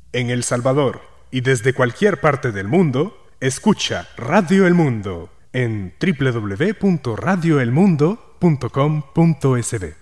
En El Salvador y desde cualquier parte del mundo, escucha Radio El Mundo en www.radioelmundo.com.sb.